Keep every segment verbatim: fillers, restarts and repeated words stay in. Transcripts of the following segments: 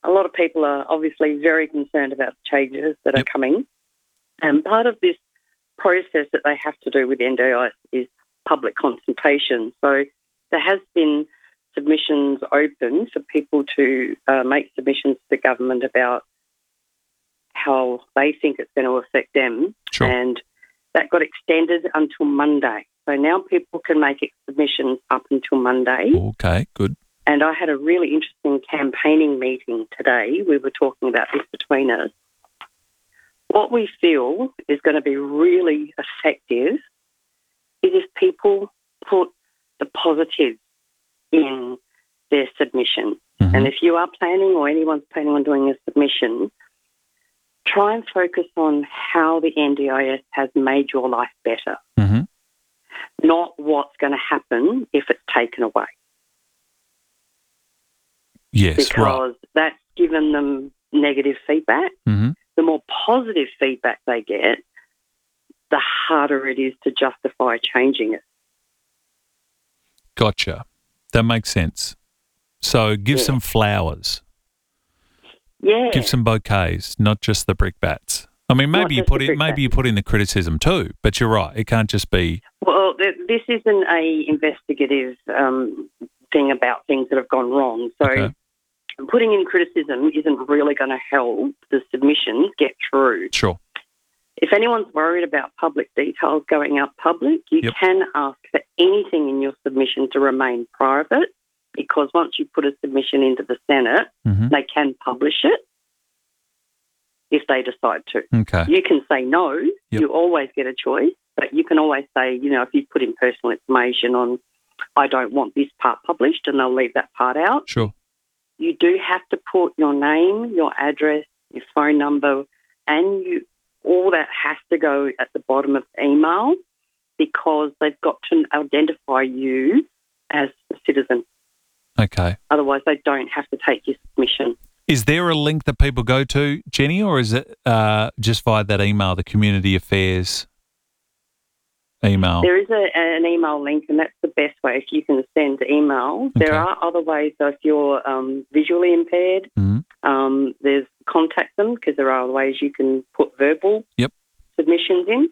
a lot of people are obviously very concerned about the changes that Yep. are coming. And part of this process that they have to do with N D I S is public consultation. So there has been submissions open for people to uh, make submissions to the government about how they think it's going to affect them. Sure. And that got extended until Monday. So now people can make submissions up until Monday. Okay, good. And I had a really interesting campaigning meeting today. We were talking about this between us. What we feel is going to be really effective is if people put the positive in their submission. Mm-hmm. And if you are planning or anyone's planning on doing a submission, try and focus on how the N D I S has made your life better, Mm-hmm. not what's going to happen if it's taken away. Yes, Because right. that's given them negative feedback. Mm-hmm. The more positive feedback they get, the harder it is to justify changing it. Gotcha. That makes sense. So give Yeah. some flowers. Yeah. Give some bouquets, not just the brickbats. I mean, Not maybe you just put the in, maybe brickbats. you put in the criticism too. But you're right; it can't just be. Well, th- this isn't a investigative um, thing about things that have gone wrong. So Okay. putting in criticism isn't really going to help the submissions get through. Sure. If anyone's worried about public details going out public, you Yep. can ask for anything in your submission to remain private, because once you put a submission into the Senate, Mm-hmm. they can publish it if they decide to. Okay. You can say no. Yep. You always get a choice, but you can always say, you know, if you put in personal information on, I don't want this part published, and they'll leave that part out. Sure. You do have to put your name, your address, your phone number, and you, all that has to go at the bottom of the email, because they've got to identify you as a citizen. Okay. Otherwise, they don't have to take your submission. Is there a link that people go to, Jenny, or is it uh, just via that email, the Community Affairs email? There is a, an email link, and that's the best way if you can send email. There Okay. are other ways, so if you're um, visually impaired, Mhm. um, there's contact them, because there are other ways you can put verbal Yep. submissions in.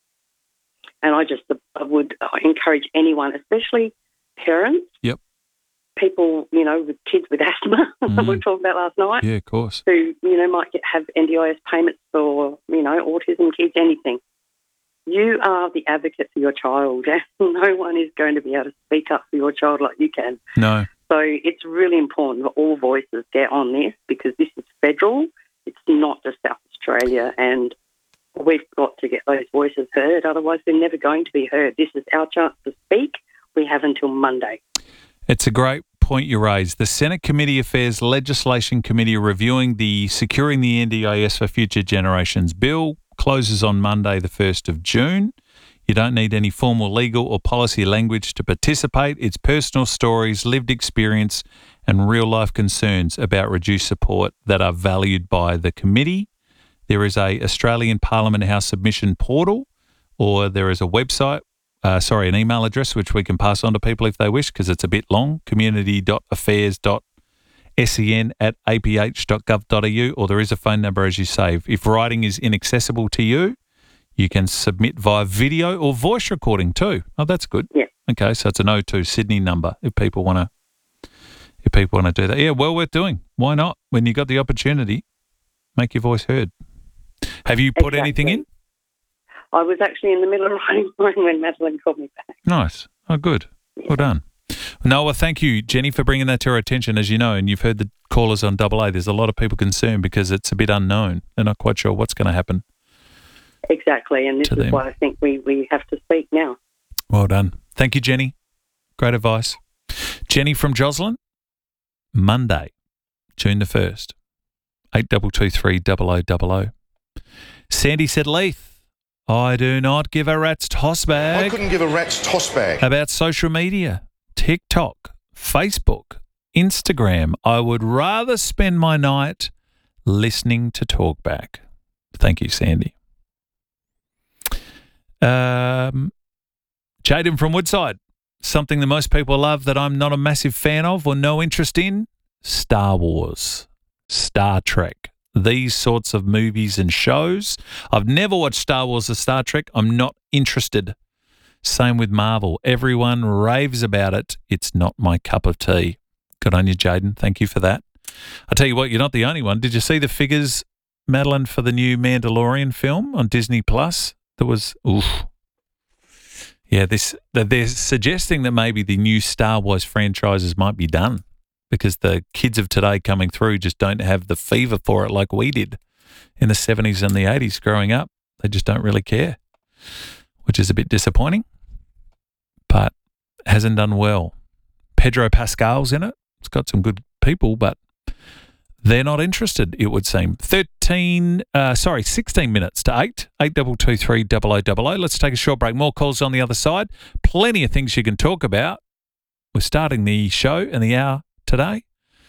And I just I would encourage anyone, especially parents, Yep. people, you know, with kids with asthma, Mm. we talked about last night, Yeah, of course. who, you know, might get, have N D I S payments for, you know, autism kids, anything. You are the advocate for your child, and no one is going to be able to speak up for your child like you can. No. So it's really important that all voices get on this, because this is federal. It's not just South Australia, and we've got to get those voices heard. Otherwise, they're never going to be heard. This is our chance to speak. We have until Monday. It's a great point you raised. The Senate Committee Affairs Legislation Committee reviewing the Securing the N D I S for Future Generations bill closes on Monday, the first of June. You don't need any formal legal or policy language to participate. It's personal stories, lived experience, and real-life concerns about reduced support that are valued by the committee. There is a Australian Parliament House submission portal, or there is a website, uh, sorry, an email address, which we can pass on to people if they wish, because it's a bit long, community dot affairs dot sen at a p h dot gov dot a u, or there is a phone number, as you say. If writing is inaccessible to you, you can submit via video or voice recording too. Oh, that's good. Yeah. Okay, so it's an oh two Sydney number if people want to if people want to do that. Yeah, well worth doing. Why not? When you got the opportunity, make your voice heard. Have you put Exactly. anything in? I was actually in the middle of writing mine when Madeline called me back. Nice. Oh, good. Well done. Noah, thank you, Jenny, for bringing that to our attention. As you know, and you've heard the callers on Double A, there's a lot of people concerned because it's a bit unknown. They're not quite sure what's going to happen. Exactly, and this To is them. why I think we, we have to speak now. Well done. Thank you, Jenny. Great advice. Jenny from Jocelyn, Monday, June the first, eight two two three double oh double oh. Sandy said, Leith, I do not give a rat's toss I bag couldn't give a rat's toss bag. about social media, TikTok, Facebook, Instagram. I would rather spend my night listening to Talkback. Thank you, Sandy. Um, Jaden from Woodside. Something that most people love that I'm not a massive fan of or no interest in, Star Wars. Star Trek. These sorts of movies and shows. I've never watched Star Wars or Star Trek. I'm not interested. Same with Marvel. Everyone raves about it. It's not my cup of tea. Good on you, Jaden. Thank you for that. I tell you what, you're not the only one. Did you see the figures, Madeline, for the new Mandalorian film on Disney Plus? There was, oof. Yeah, this they're suggesting that maybe the new Star Wars franchises might be done because the kids of today coming through just don't have the fever for it like we did in the seventies and the eighties growing up. They just don't really care, which is a bit disappointing, but hasn't done well. Pedro Pascal's in it. It's got some good people, but they're not interested, it would seem. thirteen, uh, sorry, sixteen minutes to eight. eight double two three double oh double oh. Let's take a short break. More calls on the other side. Plenty of things you can talk about. We're starting the show and the hour today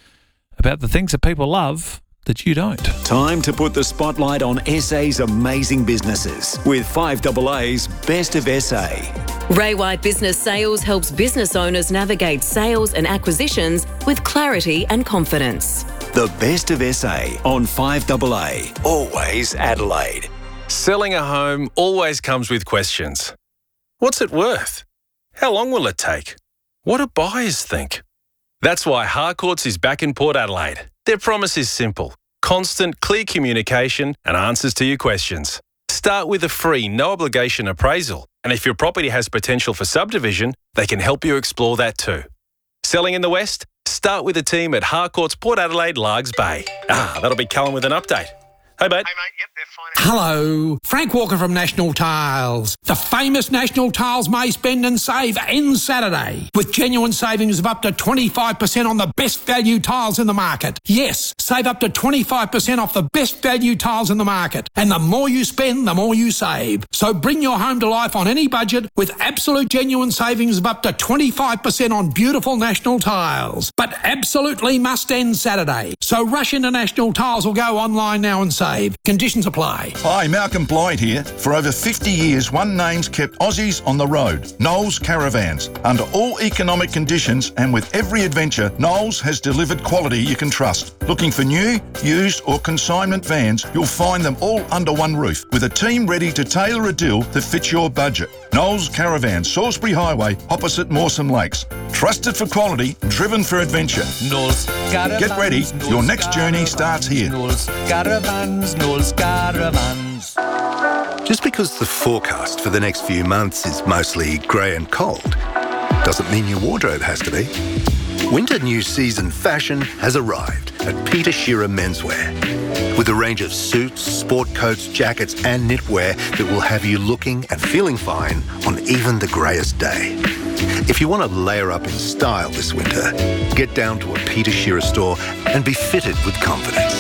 about the things that people love that you don't. Time to put the spotlight on S A's amazing businesses with five double A's Best of S A. Ray White Business Sales helps business owners navigate sales and acquisitions with clarity and confidence. The Best of S A on five double A, always Adelaide. Selling a home always comes with questions. What's it worth? How long will it take? What do buyers think? That's why Harcourts is back in Port Adelaide. Their promise is simple: constant, clear communication and answers to your questions. Start with a free, no-obligation appraisal, and if your property has potential for subdivision, they can help you explore that too. Selling in the West? Start with a team at Harcourts Port Adelaide, Largs Bay. Ah, that'll be Callum with an update. Hey, mate. Hey, mate. Yep, they're fine. Hello. Frank Walker from National Tiles. The famous National Tiles May Spend and Save ends Saturday with genuine savings of up to twenty-five percent on the best value tiles in the market. Yes, save up to twenty-five percent off the best value tiles in the market. And the more you spend, the more you save. So bring your home to life on any budget with absolute genuine savings of up to twenty-five percent on beautiful National Tiles. But absolutely must end Saturday. So rush into National Tiles or go online now and save. Conditions apply. Hi, Malcolm Blyde here. For over fifty years, one name's kept Aussies on the road. Knowles Caravans. Under all economic conditions and with every adventure, Knowles has delivered quality you can trust. Looking for new, used or consignment vans, you'll find them all under one roof with a team ready to tailor a deal that fits your budget. Knowles Caravans, Salisbury Highway, opposite Mawson Lakes. Trusted for quality, driven for adventure. Knowles Caravans. Get ready, Knowles your next Caravans, journey starts here. Knowles Caravans, Knowles Caravans. Just because the forecast for the next few months is mostly grey and cold doesn't mean your wardrobe has to be. Winter new season fashion has arrived at Peter Shearer Menswear. With a range of suits, sport coats, jackets and knitwear that will have you looking and feeling fine on even the greyest day. If you want to layer up in style this winter, get down to a Peter Shearer store and be fitted with confidence.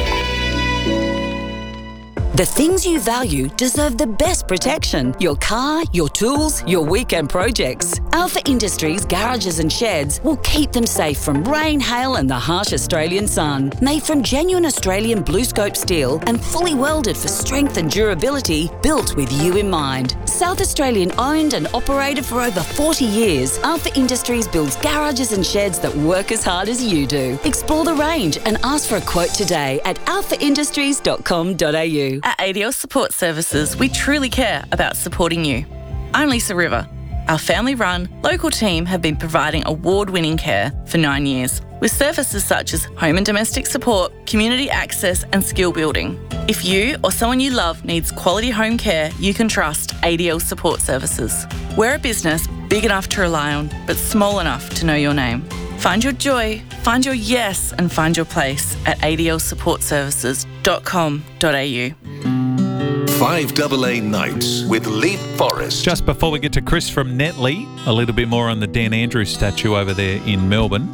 The things you value deserve the best protection. Your car, your tools, your weekend projects. Alpha Industries garages and sheds will keep them safe from rain, hail and the harsh Australian sun. Made from genuine Australian blue scope steel and fully welded for strength and durability, built with you in mind. South Australian owned and operated for over forty years, Alpha Industries builds garages and sheds that work as hard as you do. Explore the range and ask for a quote today at alpha industries dot com dot a u. At A D L Support Services, we truly care about supporting you. I'm Lisa River. Our family-run, local team have been providing award-winning care for nine years, with services such as home and domestic support, community access and skill building. If you or someone you love needs quality home care, you can trust A D L Support Services. We're a business big enough to rely on, but small enough to know your name. Find your joy, find your yes and find your place at a d l support services dot com dot a u. five double A Nights with Lee Forrest. Just before we get to Chris from Netley, a little bit more on the Dan Andrews statue over there in Melbourne.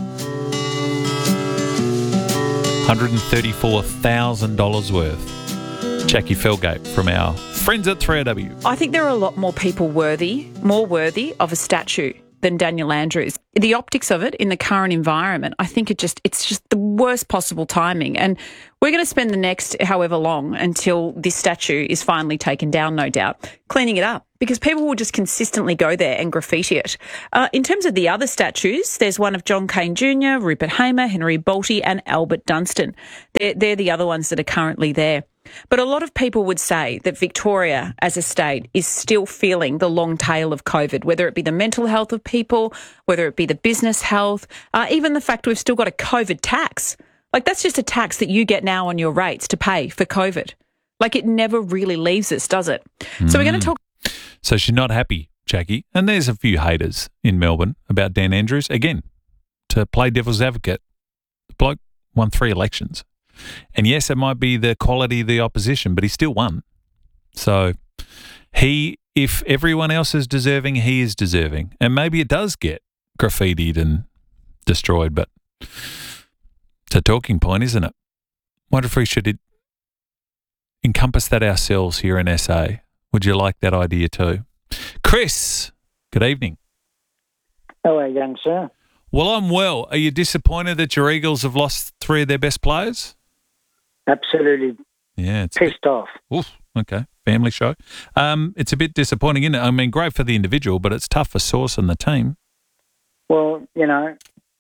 one hundred thirty-four thousand dollars worth. Jackie Felgate from our friends at three R W. I think there are a lot more people worthy, more worthy of a statue than Daniel Andrews. The optics of it in the current environment, I think it just it's just the worst possible timing. And we're going to spend the next however long until this statue is finally taken down, no doubt, cleaning it up, because people will just consistently go there and graffiti it. Uh, in terms of the other statues, there's one of John Cain Junior, Rupert Hamer, Henry Bolte and Albert Dunstan. They're, they're the other ones that are currently there. But a lot of people would say that Victoria as a state is still feeling the long tail of COVID, whether it be the mental health of people, whether it be the business health, uh, even the fact we've still got a COVID tax. Like, that's just a tax that you get now on your rates to pay for COVID. Like, it never really leaves us, does it? Mm. So we're going to talk... So she's not happy, Jackie. And there's a few haters in Melbourne about Dan Andrews. Again, to play devil's advocate, the bloke won three elections. And yes, it might be the quality of the opposition, but he still won. So he, if everyone else is deserving, he is deserving. And maybe it does get graffitied and destroyed, but it's a talking point, isn't it? Wonder if we should encompass that ourselves here in S A. Would you like that idea too? Chris, good evening. Hello, young sir. Well, I'm well. Are you disappointed that your Eagles have lost three of their best players? Absolutely. Yeah, it's pissed bit, off. Oof, okay, family show. Um, it's a bit disappointing, isn't it? I mean, great for the individual, but it's tough for Sauce and the team. Well, you know,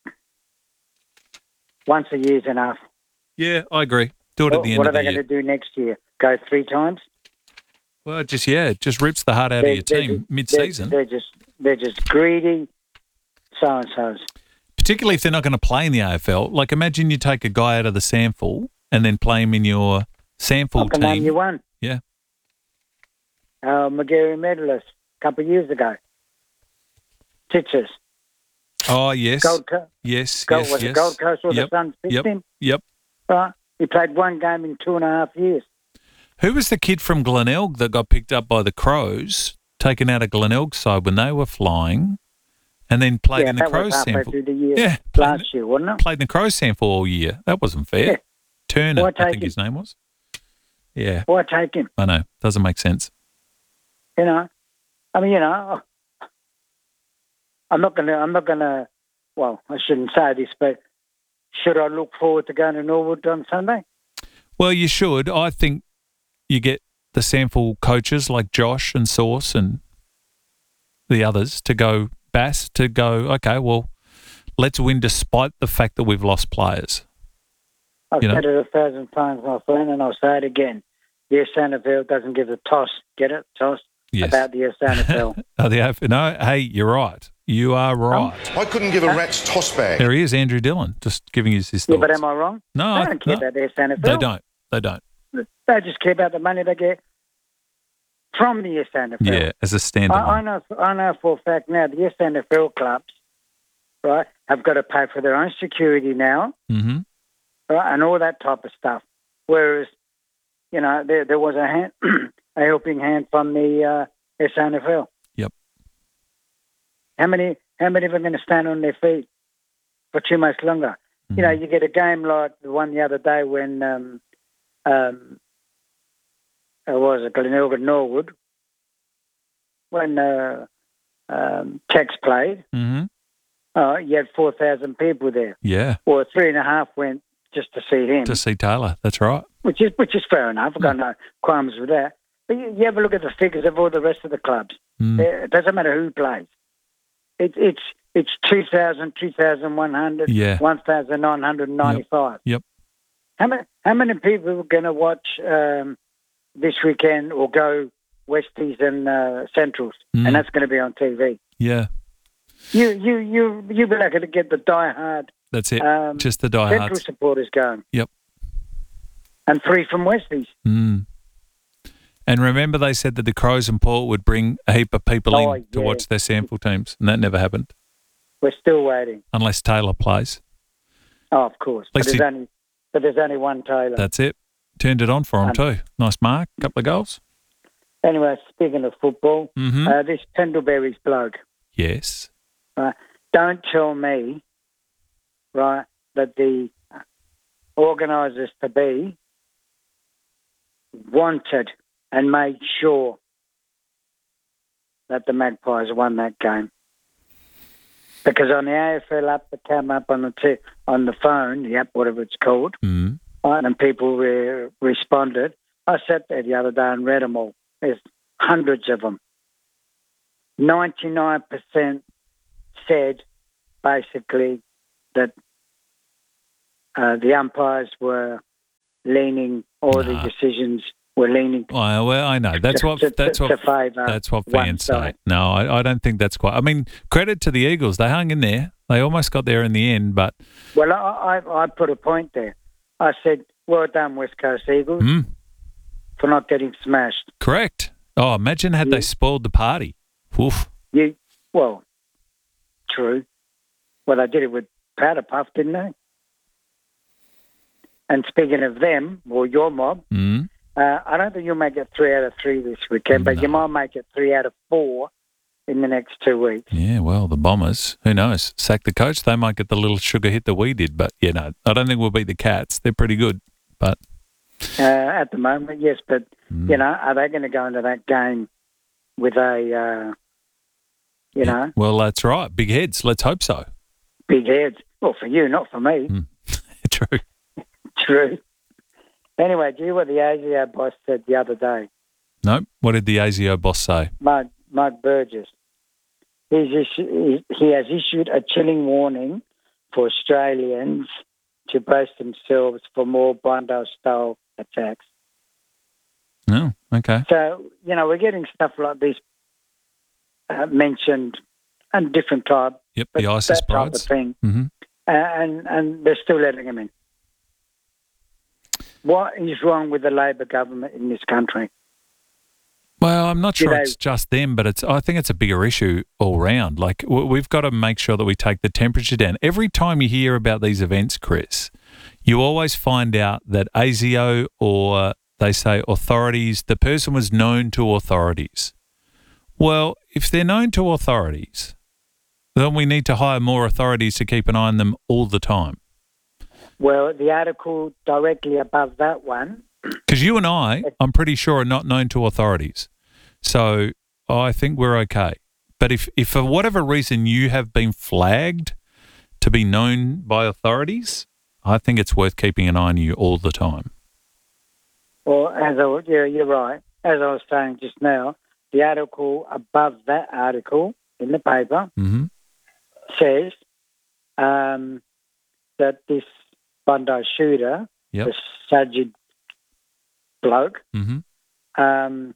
once a year's enough. Yeah, I agree. Do it well, at the end of of the year. What are they going to do next year? Go three times? Well, just yeah, it just rips the heart out they're, of your team they're, mid-season. They're, they're just they're just greedy, so and so's. Particularly if they're not going to play in the A F L. Like, imagine you take a guy out of the Sample and then play him in your Sample I can team. name you one. Yeah. Uh, McGarry medalist a couple of years ago. Titches. Oh, yes. Gold Coast. Yes, Gold, yes, was yes. it Gold Coast or yep. the Suns picked yep. him? Yep. Right. He played one game in two and a half years. Who was the kid from Glenelg that got picked up by the Crows, taken out of Glenelg's side when they were flying, and then played yeah, in the that Crows was halfway Sample? Through the year yeah, last year, wasn't it? Played in the Crows Sample all year. That wasn't fair. Yeah. Turner, Why I take think him? his name was. Yeah. Why take him? I know. Doesn't make sense. You know, I mean, you know, I'm not gonna, I'm not gonna. Well, I shouldn't say this, but should I look forward to going to Norwood on Sunday? Well, you should. I think you get the Sample coaches like Josh and Sauce and the others to go, Bass, to go, okay, well, let's win despite the fact that we've lost players. I've you know? said it a thousand times, my friend, and I'll say it again. The S A N F L doesn't give a toss, get it, toss, yes. about the S A N F L. oh, the, no, hey, you're right. You are right. I couldn't give a rat's toss bag. There he is, Andrew Dillon, just giving us his thoughts. Yeah, but am I wrong? No, they I don't care no, about the S A N F L. They don't. They don't. They just care about the money they get from the S A N F L. Yeah, as a standalone. I, I know. I know for a fact now the S A N F L clubs, right, have got to pay for their own security now, mm-hmm. right, and all that type of stuff. Whereas, you know, there there was a hand, a helping hand from the uh, S A N F L. Yep. How many? How many of them are going to stand on their feet for too much longer? Mm-hmm. You know, you get a game like the one the other day when um, um, it was a Glenelg and Norwood when uh, um, Tex played. Mm-hmm. Uh, you had four thousand people there. Yeah. Or three and a half went just to see him. To see Taylor, that's right. Which is which is fair enough. I've got no qualms with that. But you, you have a look at the figures of all the rest of the clubs. Mm. It doesn't matter who plays. It, it's it's two thousand, two thousand one hundred, yeah. one thousand nine hundred ninety-five. Yep. yep. How many how many people are going to watch um, this weekend or go Westies and uh, Centrals, mm. and that's going to be on T V? Yeah. You you you you be able to get the diehard. That's it. Um, Just the diehards. Central supporters going. Yep. And three from Westies. Mm. And remember, they said that the Crows and Port would bring a heap of people oh, in to yeah. watch their sample teams, and that never happened. We're still waiting. Unless Taylor plays. Oh, of course. But there's, he, only, but there's only one Taylor. That's it. Turned it on for him um, too. Nice mark, couple of goals. Anyway, speaking of football, mm-hmm. uh, this Pendlebury's bloke. Yes. Right, don't tell me, right, that the organisers to be wanted and made sure that the Magpies won that game. Because on the A F L app that came up on the t- on the phone, the app, whatever it's called, Mm. right, and people re- responded. I sat there the other day and read them all. There's hundreds of them. ninety-nine percent said basically that uh, the umpires were leaning, all the decisions were leaning. Well, well, I know that's to, what to, that's to, what to favour that's what one fans say. side. No, I, I don't think that's quite. I mean, credit to the Eagles; they hung in there. They almost got there in the end, but Well, I, I, I put a point there. I said, "Well done, West Coast Eagles, mm, for not getting smashed." correct. Oh, imagine had they spoiled the party. Oof. You, well, true. Well, they did it with Powder Puff, didn't they? And speaking of them, or your mob, Mm. uh, I don't think you'll make it three out of three this weekend, but you might make it three out of four in the next two weeks. Yeah, well, the Bombers, who knows? Sack the coach, they might get the little sugar hit that we did. But, you know, I don't think we'll beat the Cats. They're pretty good. But Uh, at the moment, yes, but, Mm. you know, are they going to go into that game with a, uh, you know, well, that's right. Big heads. Let's hope so. big heads? Well, for you, not for me. True. True. Anyway, do you hear what the A S I O boss said the other day? No. What did the A S I O boss say? Mike, Mike Burgess. He's issu- he he has issued a chilling warning for Australians to brace themselves for more Bondi-style attacks. No. Okay. So, you know, we're getting stuff like this uh, mentioned and different type. Yep, but the ISIS that type of brides. thing. Mm-hmm. Uh, and, and they're still letting them in. What is wrong with the Labor government in this country? Well, I'm not Do sure they- it's just them, but it's. I think it's a bigger issue all round. Like w- we've got to make sure that we take the temperature down. Every time you hear about these events, Chris, you always find out that A S I O or they say authorities, the person was known to authorities. Well, if they're known to authorities, then we need to hire more authorities to keep an eye on them all the time. Well, the article directly above that one. Because you and I, I'm pretty sure, are not known to authorities. So I think we're okay. But if, if for whatever reason you have been flagged to be known by authorities, I think it's worth keeping an eye on you all the time. Well, as I, was- yeah, you're right. As I was saying just now, the article above that article in the paper Mm-hmm. says um, that this Bondi shooter, Yep. the Sajid bloke, Mm-hmm. um,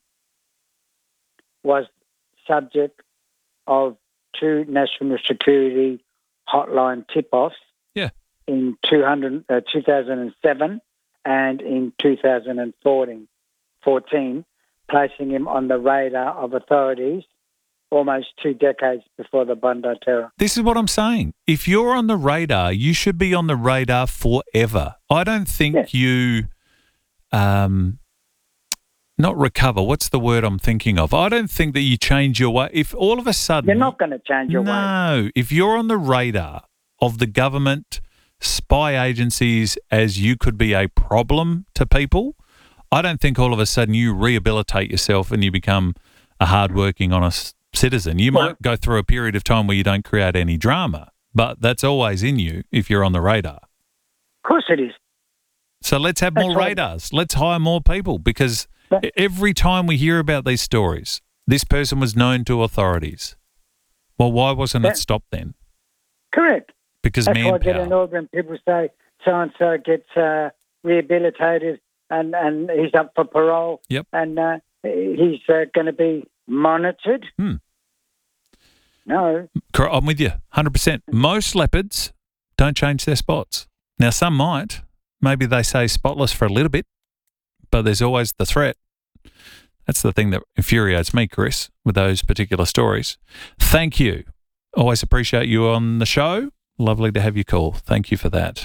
was subject of two national security hotline tip-offs Yeah. in two hundred, uh, two thousand seven and in two thousand fourteen, fourteen, placing him on the radar of authorities almost two decades before the Bondi terror. This is what I'm saying. If you're on the radar, you should be on the radar forever. I don't think you, um, not recover. What's the word I'm thinking of? I don't think that you change your way. If all of a sudden You're not going to change your way. no, if you're on the radar of the government spy agencies as you could be a problem to people, I don't think all of a sudden you rehabilitate yourself and you become a hardworking, honest citizen. You Well- might go through a period of time where you don't create any drama, but that's always in you if you're on the radar. Of course it is. So let's have That's more right. radars. Let's hire more people because But- every time we hear about these stories, this person was known to authorities. Well, why wasn't it That- stopped then? Correct. Because That's why I get manpower. annoyed when people say so-and-so gets uh, rehabilitated and, and he's up for parole Yep. and uh, he's uh, going to be monitored. Hmm. No. Cor- I'm with you, one hundred percent. Most leopards don't change their spots. Now, some might. Maybe they say spotless for a little bit, but there's always the threat. That's the thing that infuriates me, Chris, with those particular stories. Thank you. Always appreciate you on the show. Lovely to have you call. Thank you for that.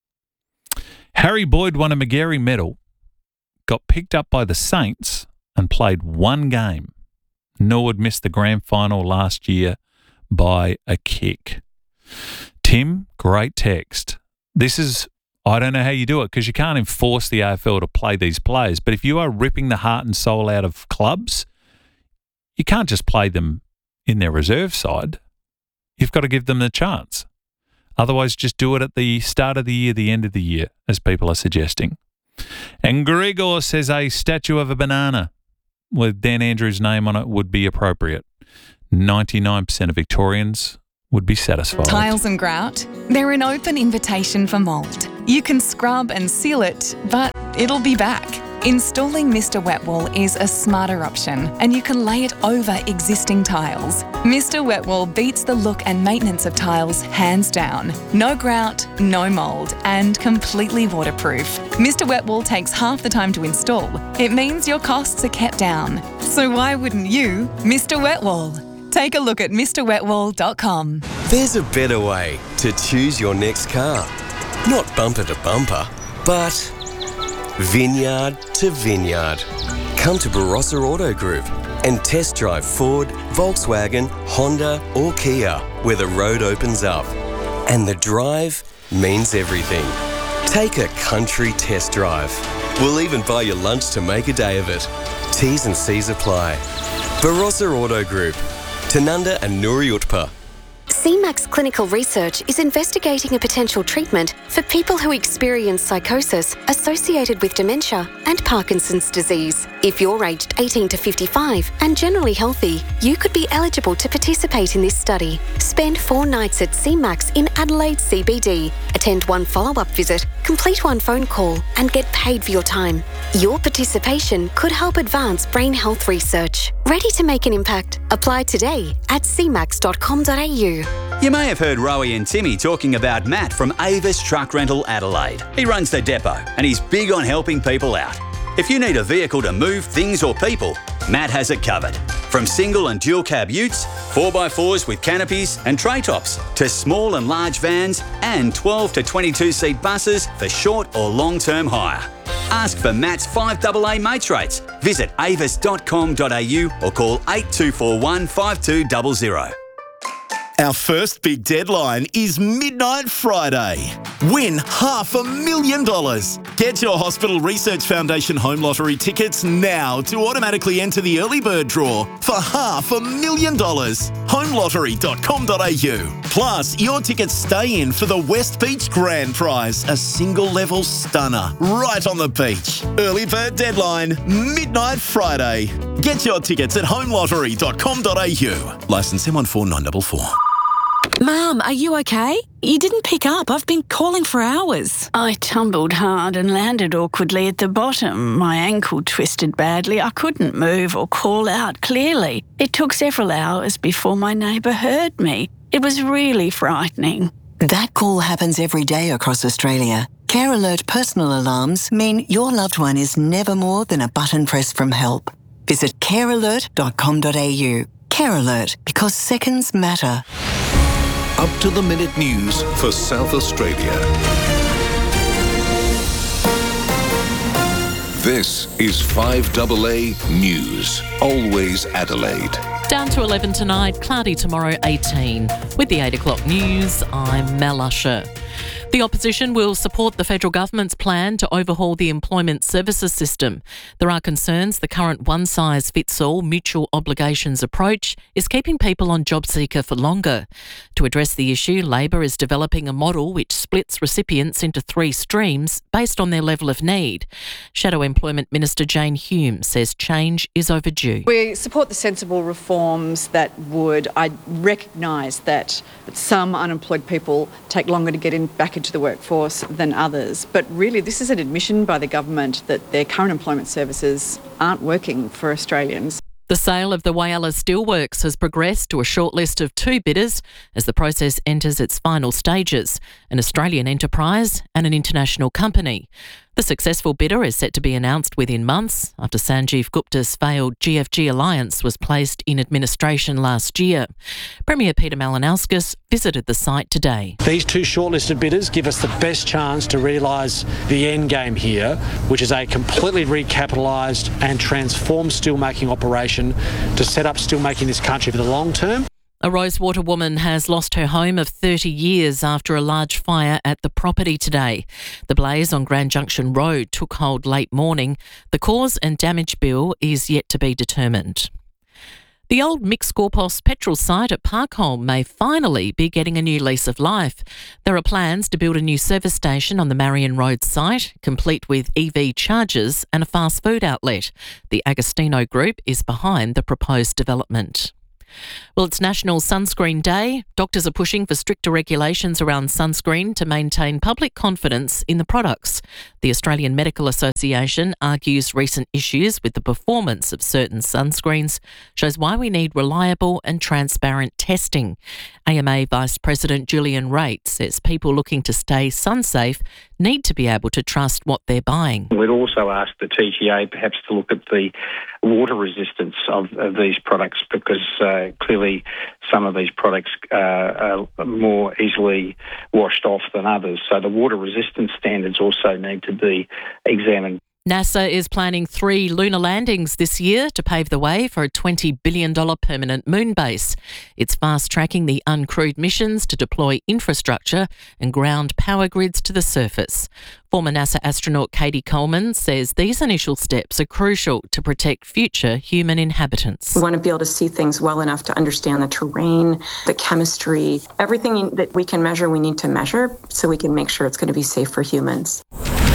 Harry Boyd won a Magarey medal, got picked up by the Saints and played one game. Norwood missed the grand final last year by a kick. Tim, great text. This is, I don't know how you do it because you can't enforce the A F L to play these players, but if you are ripping the heart and soul out of clubs, you can't just play them in their reserve side. You've got to give them the chance. Otherwise, just do it at the start of the year, the end of the year, as people are suggesting. And Gregor says a statue of a banana with Dan Andrews' name on it would be appropriate. ninety-nine percent of Victorians would be satisfied. Tiles and grout, they're an open invitation for mould. You can scrub and seal it, but it'll be back. Installing Mister Wet Wall is a smarter option, and you can lay it over existing tiles. Mister Wet Wall beats the look and maintenance of tiles hands down. No grout, no mould, and completely waterproof. Mister Wet Wall takes half the time to install. It means your costs are kept down. So why wouldn't you, Mister Wet Wall? Take a look at Mr Wet Wall dot com. There's a better way to choose your next car. Not bumper to bumper, but vineyard to vineyard. Come to Barossa Auto Group and test drive Ford, Volkswagen, Honda or Kia, where the road opens up. And the drive means everything. Take a country test drive. We'll even buy you lunch to make a day of it. T's and C's apply. Barossa Auto Group. Tanunda and Nuri Utpa. C MAX Clinical Research is investigating a potential treatment for people who experience psychosis associated with dementia and Parkinson's disease. If you're aged eighteen to fifty-five and generally healthy, you could be eligible to participate in this study. Spend four nights at C MAX in Adelaide C B D, attend one follow-up visit, complete one phone call and get paid for your time. Your participation could help advance brain health research. Ready to make an impact? Apply today at c max dot com dot a u. You may have heard Rowie and Timmy talking about Matt from Avis Truck Rental Adelaide. He runs the depot and he's big on helping people out. If you need a vehicle to move things or people, Matt has it covered. From single and dual cab utes, four by fours with canopies and tray tops, to small and large vans and twelve to twenty-two seat buses for short or long-term hire. Ask for Matt's five A A mates rates. Visit avis dot com dot a u or call eight two four one, five two zero zero. Our first big deadline is Midnight Friday. Win half a million dollars. Get your Hospital Research Foundation Home Lottery tickets now to automatically enter the early bird draw for half a million dollars. home lottery dot com dot a u. Plus, your tickets stay in for the West Beach Grand Prize, a single-level stunner right on the beach. Early bird deadline, Midnight Friday. Get your tickets at home lottery dot com dot a u. Licence M one four nine four four. Mum, are you okay? You didn't pick up. I've been calling for hours. I tumbled hard and landed awkwardly at the bottom. My ankle twisted badly. I couldn't move or call out clearly. It took several hours before my neighbour heard me. It was really frightening. That call happens every day across Australia. Care Alert personal alarms mean your loved one is never more than a button press from help. Visit care alert dot com dot a u. Care Alert, because seconds matter. Up-to-the-minute news for South Australia. This is five A A News. Always Adelaide. Down to eleven tonight, cloudy tomorrow eighteen. With the eight o'clock news, I'm Mel Usher. The opposition will support the federal government's plan to overhaul the employment services system. There are concerns the current one-size-fits-all mutual obligations approach is keeping people on JobSeeker for longer. To address the issue, Labor is developing a model which splits recipients into three streams based on their level of need. Shadow Employment Minister Jane Hume says change is overdue. We support the sensible reforms that would I recognise that some unemployed people take longer to get in back into the workforce than others. But really, this is an admission by the government that their current employment services aren't working for Australians. The sale of the Whyalla Steelworks has progressed to a shortlist of two bidders as the process enters its final stages, an Australian enterprise and an international company. The successful bidder is set to be announced within months after Sanjeev Gupta's failed G F G alliance was placed in administration last year. Premier Peter Malinauskas visited the site today. These two shortlisted bidders give us the best chance to realise the end game here, which is a completely recapitalised and transformed steelmaking operation to set up steelmaking in this country for the long term. A Rosewater woman has lost her home of thirty years after a large fire at the property today. The blaze on Grand Junction Road took hold late morning. The cause and damage bill is yet to be determined. The old Mick Skorpos petrol site at Parkholme may finally be getting a new lease of life. There are plans to build a new service station on the Marion Road site, complete with E V chargers and a fast food outlet. The Agostino Group is behind the proposed development. Well, it's National Sunscreen Day. Doctors are pushing for stricter regulations around sunscreen to maintain public confidence in the products. The Australian Medical Association argues recent issues with the performance of certain sunscreens shows why we need reliable and transparent testing. A M A Vice President Julian Raitt says people looking to stay sun-safe need to be able to trust what they're buying. We'd also ask the T G A perhaps to look at the water resistance of, of these products, because uh, clearly some of these products uh, are more easily washed off than others. So the water resistance standards also need to be examined. NASA is planning three lunar landings this year to pave the way for a twenty billion dollars permanent moon base. It's fast-tracking the uncrewed missions to deploy infrastructure and ground power grids to the surface. Former NASA astronaut Katie Coleman says these initial steps are crucial to protect future human inhabitants. We want to be able to see things well enough to understand the terrain, the chemistry, everything that we can measure, we need to measure so we can make sure it's going to be safe for humans.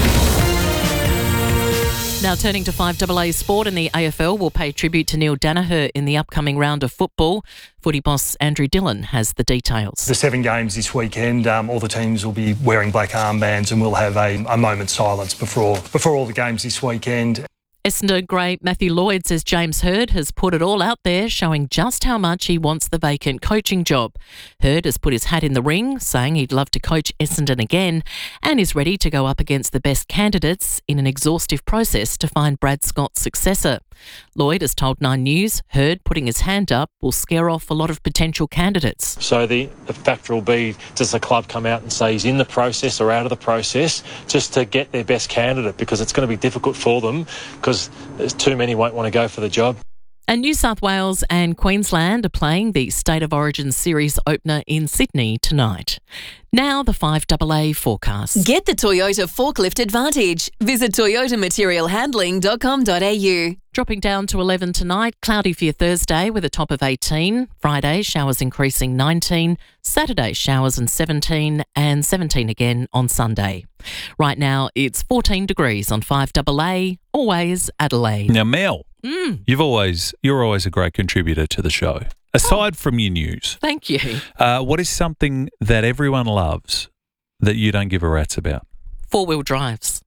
Now turning to five A A sport, and the A F L will pay tribute to Neil Danaher in the upcoming round of football. Footy boss Andrew Dillon has the details. The seven games this weekend, um, all the teams will be wearing black armbands, and we'll have a, a moment's silence before before all the games this weekend. Essendon great Matthew Lloyd says James Hird has put it all out there, showing just how much he wants the vacant coaching job. Hird has put his hat in the ring, saying he'd love to coach Essendon again, and is ready to go up against the best candidates in an exhaustive process to find Brad Scott's successor. Lloyd has told Nine News Hird putting his hand up will scare off a lot of potential candidates. So the, the factor will be, does the club come out and say he's in the process or out of the process, just to get their best candidate, because it's going to be difficult for them, because there's too many won't want to go for the job. And New South Wales and Queensland are playing the State of Origin Series opener in Sydney tonight. Now the five A A forecast. Get the Toyota Forklift Advantage. Visit toyota material handling dot com dot a u. Dropping down to eleven tonight, cloudy for your Thursday with a top of eighteen. Friday, showers increasing nineteen. Saturday, showers and seventeen, and seventeen again on Sunday. Right now, it's fourteen degrees on five A A, always Adelaide. Now, Mel, mm. you've always you're always a great contributor to the show. Aside oh. from your news, thank you. Uh, what is something that everyone loves that you don't give a rat's about? Four-wheel drives.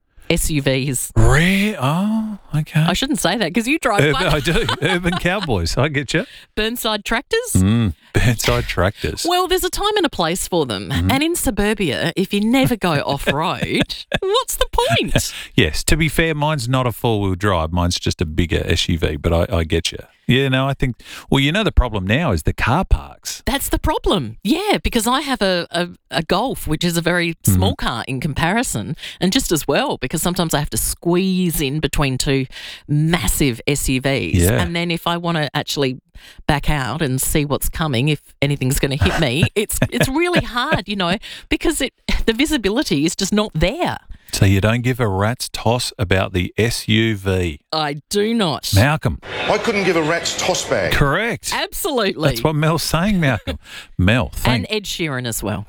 S U Vs. Re- oh, okay. I shouldn't say that because you drive Urban, one. I do. Urban cowboys. I get you. Burnside tractors? Mm, Burnside tractors. Well, there's a time and a place for them. Mm-hmm. And in suburbia, if you never go off-road, what's the point? Yes. To be fair, mine's not a four-wheel drive. Mine's just a bigger S U V, but I, I get you. Yeah, no, I think, well, you know, the problem now is the car parks. That's the problem. Yeah, because I have a, a, a Golf, which is a very small mm-hmm. car in comparison, and just as well, because sometimes I have to squeeze in between two massive S U Vs. Yeah. And then if I want to actually back out and see what's coming, if anything's going to hit me, it's it's really hard, you know, because it the visibility is just not there. So you don't give a rat's toss about the S U V? I do not. Malcolm. I couldn't give a rat's toss bag. Correct. Absolutely. That's what Mel's saying, Malcolm. Mel, thank And Ed Sheeran as well.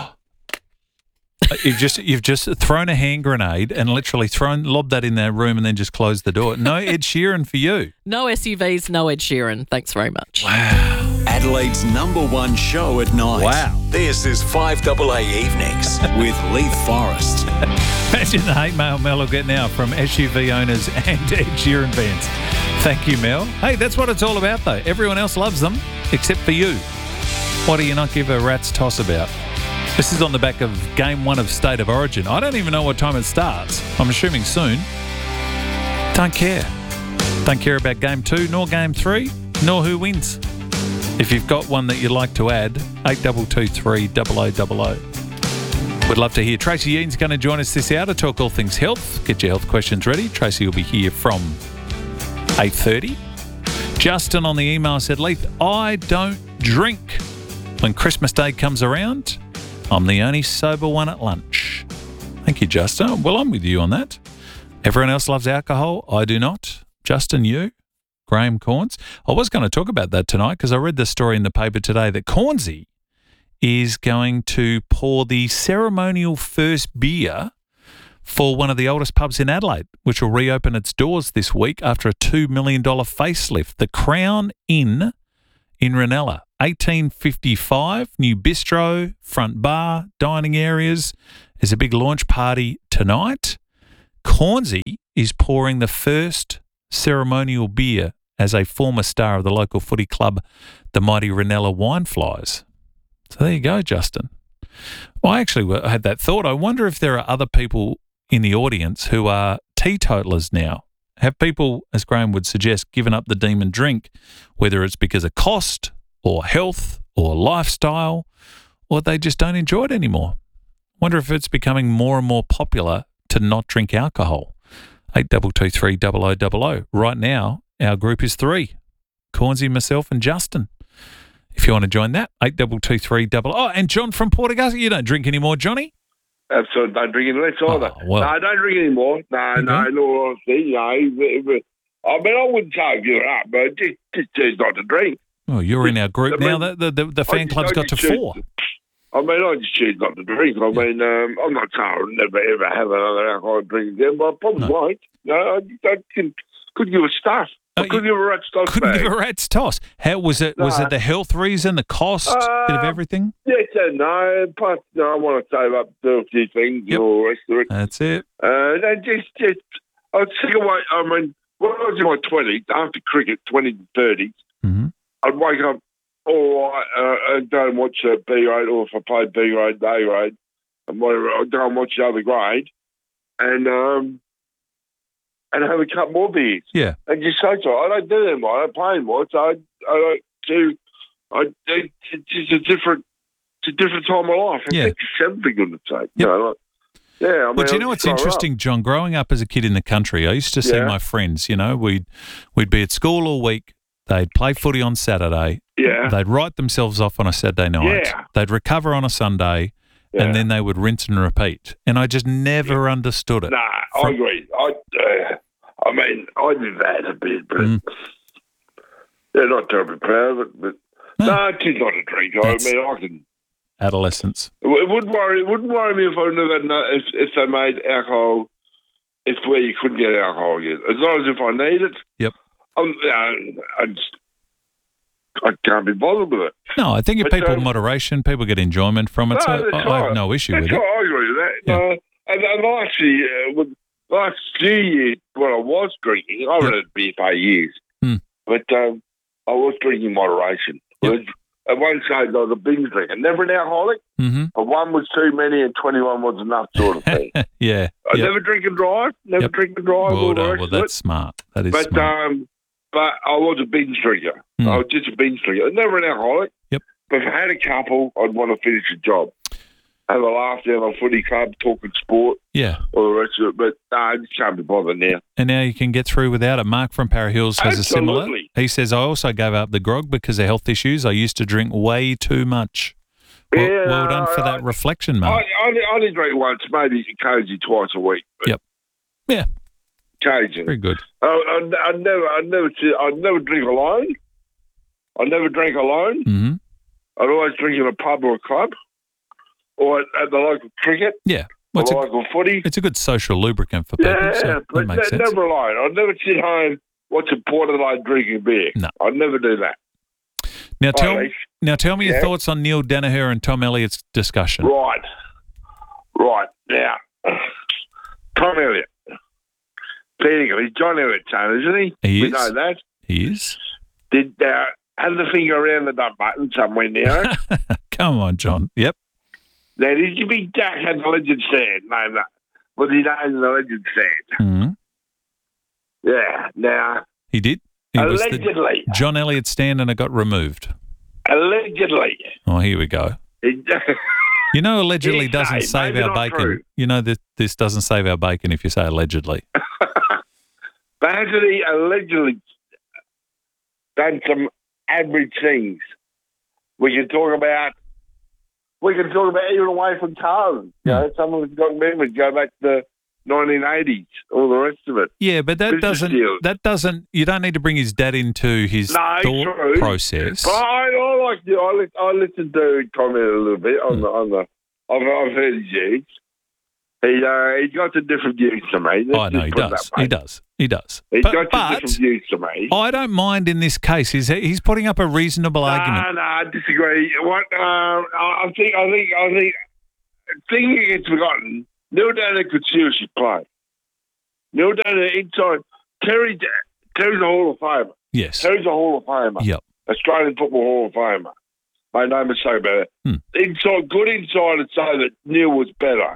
You've just you've just thrown a hand grenade and literally thrown lobbed that in that room and then just closed the door. No Ed Sheeran for you. No S U Vs, no Ed Sheeran. Thanks very much. Wow. Adelaide's number one show at night. Wow. This is five A A Evenings with Leith Forrest. Imagine the hate mail Mel will get now from S U V owners and Ed Sheeran fans. Thank you, Mel. Hey, that's what it's all about, though. Everyone else loves them except for you. What do you not give a rat's toss about? This is on the back of game one of State of Origin. I don't even know what time it starts. I'm assuming soon. Don't care. Don't care about game two, nor game three, nor who wins. If you've got one that you'd like to add, eight two two three, double oh double oh. We'd love to hear. Tracy Eaton's going to join us this hour to talk all things health. Get your health questions ready. Tracy will be here from eight thirty. Justin on the email said, Leith, I don't drink. When Christmas Day comes around, I'm the only sober one at lunch. Thank you, Justin. Well, I'm with you on that. Everyone else loves alcohol. I do not. Justin, you? Graham Corns. I was going to talk about that tonight because I read the story in the paper today that Cornsey is going to pour the ceremonial first beer for one of the oldest pubs in Adelaide, which will reopen its doors this week after a two million dollars facelift. The Crown Inn in Ranella, eighteen fifty-five, new bistro, front bar, dining areas. There's a big launch party tonight. Cornsey is pouring the first ceremonial beer as a former star of the local footy club, the mighty Ranella Wineflies. So there you go, Justin. Well, I actually had that thought. I wonder if there are other people in the audience who are teetotalers now. Have people, as Graham would suggest, given up the demon drink, whether it's because of cost or health or lifestyle, or they just don't enjoy it anymore? Wonder if it's becoming more and more popular to not drink alcohol. eight two two three zero zero zero zero. Right now, our group is three. Cornsey, myself and Justin. If you want to join that, eight two two three zero zero. Oh, and John from Port Augusta. You don't drink anymore, Johnny? Absolutely, don't drink any less either. Oh, well. No, I don't drink anymore. No, Okay. no, in all honesty, you know. If, if, I mean, I wouldn't say I'd give it up, but just, just choose not to drink. Oh, you're in our group I now. mean, The, the, the fan I just- club's I got to just choose- four. I mean, I just choose not to drink. I mean, um, I'm not saying I'll never, ever have another alcoholic drink again, but I probably won't. No, I, I can, couldn't give a stuff. I couldn't give a rat's toss Couldn't bag. give a rat's toss. How was it? Was No. it the health reason, the cost, bit of Uh, everything? Yes and no. Plus, you know, I want to save up to do a few things and all the rest of it. That's it. Uh, and just, just, I was sick of wait. I mean, when I was in my twenties, after cricket, twenties and thirties, Mm-hmm. I'd wake up all right uh, and go and watch uh, B grade, or if I played B grade, A grade, and whatever, I'd go and watch the other grade, and um, and have a couple more beers. Yeah. And just social. I don't do that anymore. I don't play anymore. So I, I don't do. I it's just a different, it's a different time of life. I Yeah. think it's something good to say. You know, like, yeah. I mean, Well, do you know I'll what's throw it up. interesting, John? Growing up as a kid in the country, I used to see Yeah. my friends, you know, we'd, we'd be at school all week. They'd play footy on Saturday. Yeah. They'd write themselves off on a Saturday night. Yeah. They'd recover on a Sunday, Yeah. and then they would rinse and repeat. And I just never understood it. Nah, I agree. I, uh, I mean, I did that a bit, but Mm. they're not terribly proud of it. But no, it's just not a drink. I That's- mean, I can. Adolescence. It wouldn't worry. It wouldn't worry me if I never know if if they made alcohol, if where you couldn't get alcohol again. As long as if I need it. Yep. I'm, uh, I just I can't be bothered with it. No, I think if But, people um, moderation, people get enjoyment from it. No, so that's I, I have right. no issue That's with it. right, I agree with that. Uh, and, and actually, uh, with the last few years, when I was drinking, I haven't had beer for years, Hmm. but um, I was drinking in moderation. Was- At one stage, I was a binge drinker, never an alcoholic, Mm-hmm. but one was too many and twenty-one was enough sort of thing. Yeah. I Yep. never drink and drive, never Yep. drink and drive. Well all the done. rest Well, of that's it. smart. That is But smart. um, but I was a binge drinker. Hmm. I was just a binge drinker. Never an alcoholic. Yep. But if I had a couple, I'd want to finish the job. Have a laugh down on footy club, talking sport, Yeah. all the rest of it. But no, I just can't be bothered now. And now you can get through without it. Mark from Para Hills has a similar. Absolutely. He says, I also gave up the grog because of health issues. I used to drink way too much. Well, Yeah, well done for I- that reflection, I, Mark. I, only- I only drink once, maybe occasionally twice a week. But Yep. Yeah. Occasionally. Very good. I, I, I never, I never, I never drink alone. I never drink alone. Mm-hmm. I'd always drink in a pub or a club, or at, at the local cricket, Yeah. or Well, it's, the a, local footy. it's a good social lubricant for people. Yeah, so that but makes ne- sense. never alone. I'd never sit home watching Port Adelaide drinking beer. No. I'd never do that. Now tell, Right, Leach? now tell me your Yeah. thoughts on Neil Danaher and Tom Elliott's discussion. Right. Right. Now, Tom Elliott. Technically, John Elliott's son, isn't he? He we is. know that. He is. Did uh, have the finger around the dump button somewhere now. Come on, John. Yep. Now, did you be Jack had the legend stand? No, no. Was he known as the legend stand? hmm Yeah. Now, He did. He was the allegedly, John Elliott stand and it got removed. allegedly, Oh, here we go. he, You know, allegedly Hearsay, doesn't save maybe our not bacon. true. You know that this doesn't save our bacon if you say allegedly. Basically, allegedly done some average things. We can talk about. We can talk about even away from Carlton. You know, some of us got memories. Go back to nineteen eighties, all the rest of it. Yeah, but that Business doesn't, deals. that doesn't, you don't need to bring his dad into his No, thought true. process. But I, I like to, I, li- I listen to comment a little bit on the, on the, I've, I've heard his views. He, uh, he's got some different views to me. Let's I know just he put it does. that way. He does. He does. He's But, got some but different views to me. I don't mind in this case. He's, he's putting up a reasonable argument. No, no, I disagree. What, uh, I I think, I think, I think, thing that gets forgotten, Neil Daniher could seriously play. Neil Daniher inside, Terry, Terry's a Hall of Famer. Yes. Terry's a Hall of Famer. Yep. Australian Football Hall of Famer. Made no mistake about it. Hmm. Inside, good inside to say that Neil was better.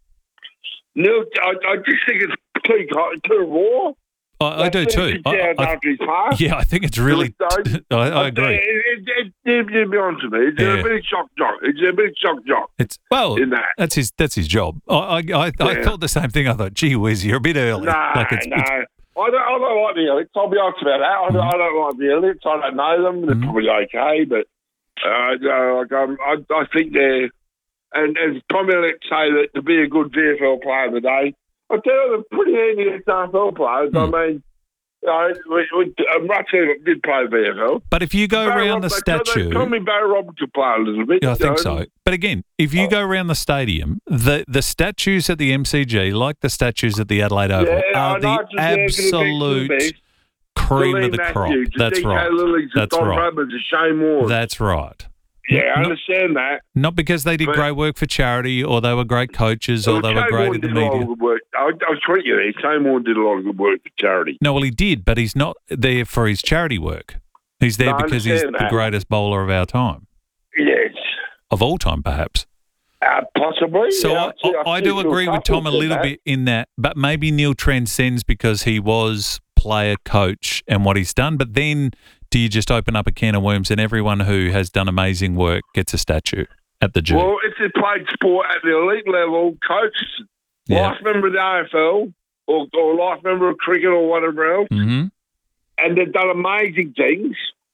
Neil, I, I just think it's too, too raw. I, I do too. I, Down I, after his pass. yeah, I think it's really. I, I agree. It, it, it, it, to be honest with me, it's Yeah. a bit of shock jock. It's a bit of shock jock. It's well, in that. that's his that's his job. I I, I, I Yeah. thought the same thing. I thought, gee whiz, you're a bit early. No, like it's, no. it's- I don't, I don't like the elites. I'll be honest about that. I don't, I don't like the elites. I don't know them. They're probably okay, but uh, you know, like, um, I, I think they're. And as Tommy Elliott say that to be a good V F L player today, I tell you, they're pretty handy S F L players. I mean, you know, we, we, um, Russell did play V F L. But if you go Barry around the Rob- they- they statue, Tell me Barry Roberts will play a little bit. yeah, I you think know. so. But again, if you go around the stadium, the the statues at the M C G, like the statues at the Adelaide Oval, Yeah, I are know, the it's just the best of the absolute best. cream Lee of the crop. Matthews, the That's D K right. Lillies, the That's Don right. Bradmans, the Shane Warne. That's right. Yeah, I Not- understand that. Not because they did But- great work for charity, or they were great coaches, or Well, they were Shane great Warne in the did a lot media. of good work. I, I was correct you there. Shane Warne did a lot of good work for charity. No, well, he did, but he's not there for his charity work. He's there No, I because he's understand the that. greatest bowler of our time, Yes. of all time, perhaps. Uh, possibly. So yeah, I, see- I, I see do Phil agree with Tucker Tom a said little that. bit in that, but maybe Neil transcends because he was player, coach, and what he's done. But then, do you just open up a can of worms and everyone who has done amazing work gets a statue at the G? Well, it's a played sport at the elite level, coach, Yeah. life member of the A F L, or, or life member of cricket or whatever else, Mm-hmm. and they've done amazing things.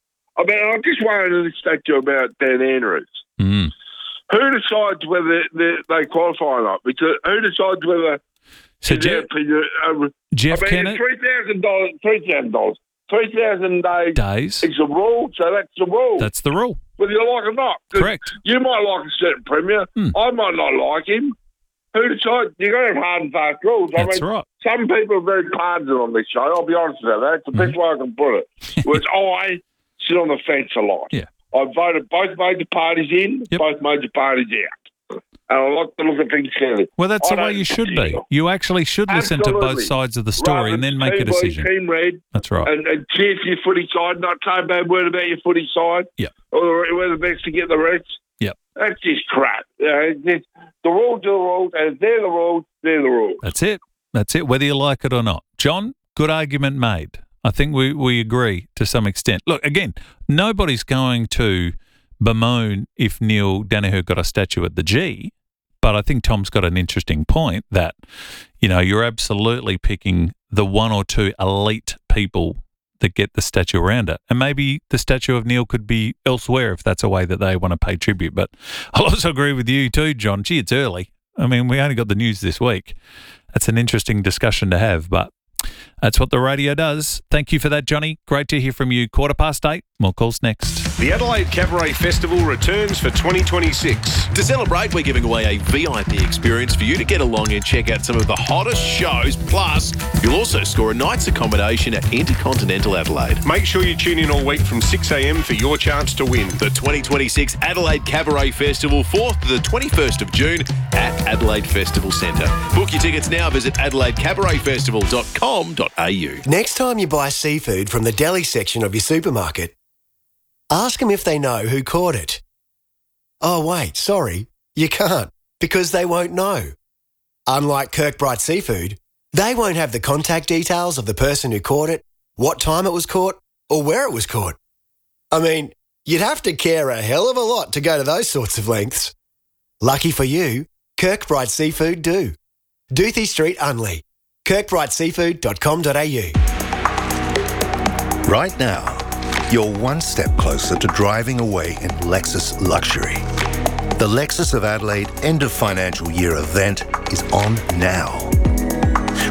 I mean, I'm just worried this statue about Dan Andrews. Mm. Who decides whether they, they qualify or not? Because who decides whether? So in their Jeff- opinion, uh, Jeff I mean, Kennett- three thousand dollars, three thousand dollars, three thousand days. Days. It's a rule, so that's the rule. That's the rule. Whether you like it or not. 'Cause Correct. You might like a certain premier. Hmm. I might not like him. Who decides? You've got to have hard and fast rules. That's I mean, right. some people are very partisan on this show. I'll be honest about that. It's the Mm-hmm. best way I can put it. Whereas I sit on the fence a lot. Yeah. I've voted both major parties in, both major parties out. And I like to look at things fairly. Well, that's I the way don't- you should be. You actually should listen to both Absolutely. sides of the story Rather and then than make a team blue, decision. Team red. That's right. And, and cheer for your footy side, not say a bad word about your footy side. Yeah. Or we're the best to get the rest. Yep. That's just crap. You know, it's just, the rules are the rules, and if they're the rules, they're the rules. That's it. That's it, whether you like it or not. John, good argument made. I think we, we agree to some extent. Look, again, nobody's going to bemoan if Neil Daniher got a statue at the G, but I think Tom's got an interesting point that, you know, you're absolutely picking the one or two elite people that get the statue around it. And maybe the statue of Neil could be elsewhere if that's a way that they want to pay tribute. But I'll also agree with you too, John. Gee, it's early. I mean, we only got the news this week. That's an interesting discussion to have, but that's what the radio does. Thank you for that, Johnny. Great to hear from you. Quarter past eight. More calls next. The Adelaide Cabaret Festival returns for twenty twenty-six. To celebrate, we're giving away a V I P experience for you to get along and check out some of the hottest shows. Plus, you'll also score a night's accommodation at Intercontinental Adelaide. Make sure you tune in all week from six a.m. for your chance to win. The twenty twenty-six Adelaide Cabaret Festival, fourth to the twenty-first of June at Adelaide Festival Centre. Book your tickets now. Visit adelaide cabaret festival dot com dot a u. Next time you buy seafood from the deli section of your supermarket, ask them if they know who caught it. Oh, wait, sorry, you can't, because they won't know. Unlike Kirkbride Seafood, they won't have the contact details of the person who caught it, what time it was caught, or where it was caught. I mean, you'd have to care a hell of a lot to go to those sorts of lengths. Lucky for you, Kirkbride Seafood do. Doothie Street, Unley. kirkbride seafood dot com dot a u. Right now, you're one step closer to driving away in Lexus luxury. The Lexus of Adelaide end of financial year event is on now.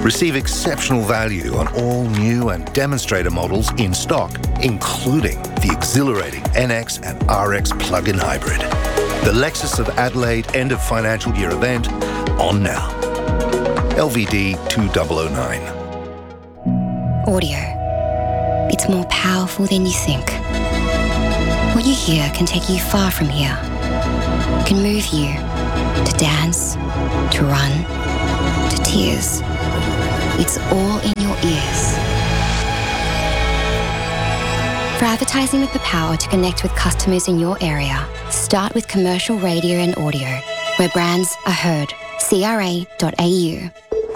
Receive exceptional value on all new and demonstrator models in stock, including the exhilarating N X and R X plug-in hybrid. The Lexus of Adelaide end of financial year event on now. L V D two thousand nine. Audio. It's more powerful than you think. What you hear can take you far from here. Can move you to dance, to run, to tears. It's all in your ears. For advertising with the power to connect with customers in your area, start with commercial radio and audio, where brands are heard. C R A dot A U.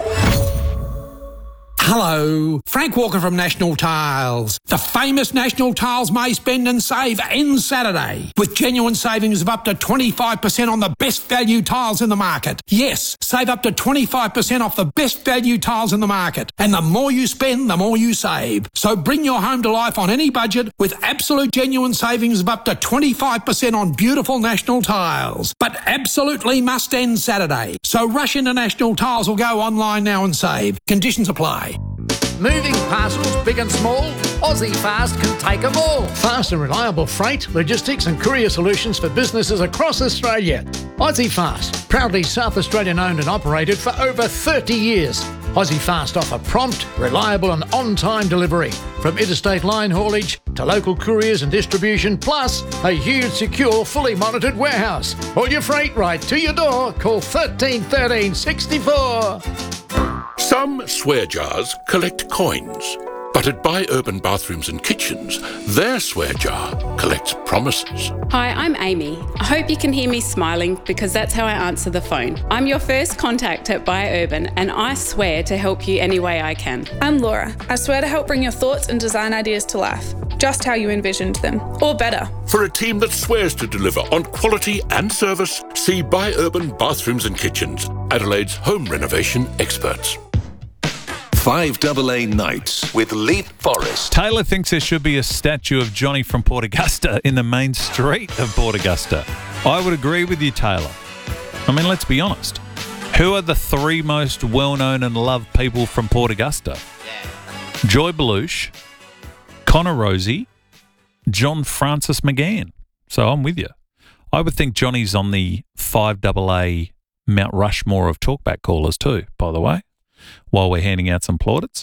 Hello, Frank Walker from National Tiles. The famous National Tiles May Spend and Save ends Saturday with genuine savings of up to twenty-five percent on the best value tiles in the market. Yes, save up to twenty-five percent off the best value tiles in the market. And the more you spend, the more you save. So bring your home to life on any budget with absolute genuine savings of up to twenty-five percent on beautiful National Tiles. But absolutely must end Saturday. So rush into National Tiles or go online now and save. Conditions apply. Moving parcels, big and small, Aussie Fast can take them all. Fast and reliable freight, logistics and courier solutions for businesses across Australia. Aussie Fast, proudly South Australian owned and operated for over thirty years. Aussie Fast offer prompt, reliable and on-time delivery, from interstate line haulage to local couriers and distribution, plus a huge, secure, fully monitored warehouse. All your freight right to your door. Call thirteen thirteen sixty-four. Some swear jars collect coins, but at Buy Urban Bathrooms and Kitchens, their swear jar collects promises. Hi, I'm Amy. I hope you can hear me smiling because that's how I answer the phone. I'm your first contact at Buy Urban and I swear to help you any way I can. I'm Laura. I swear to help bring your thoughts and design ideas to life, just how you envisioned them, or better. For a team that swears to deliver on quality and service, see Buy Urban Bathrooms and Kitchens, Adelaide's home renovation experts. five double A Nights with Leap Forest. Taylor thinks there should be a statue of Johnny from Port Augusta in the main street of Port Augusta. I would agree with you, Taylor. I mean, let's be honest. Who are the three most well-known and loved people from Port Augusta? Joy Belush, Connor Rosie, John Francis McGann. So I'm with you. I would think Johnny's on the five double A Mount Rushmore of talkback callers too, by the way, while we're handing out some plaudits.